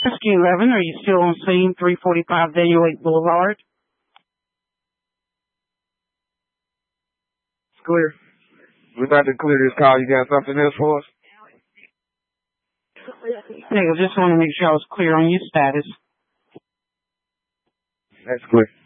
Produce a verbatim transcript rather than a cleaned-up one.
Rescue eleven, are you still on scene, three forty-five Daniel Lake Boulevard? It's clear. We're about to clear this call. You got something else for us? Yeah, I just want to make sure I was clear on your status. That's clear.